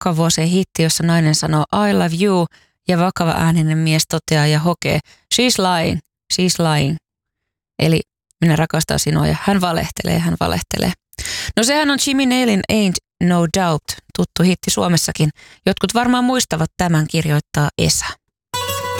vakavuoseen hitti, jossa nainen sanoo I love you ja vakava ääninen mies toteaa ja hokee she's lying. Eli minä rakastan sinua ja hän valehtelee. No sehän on Jimmy Nailin Ain't No Doubt, tuttu hitti Suomessakin. Jotkut varmaan muistavat tämän, kirjoittaa Esa.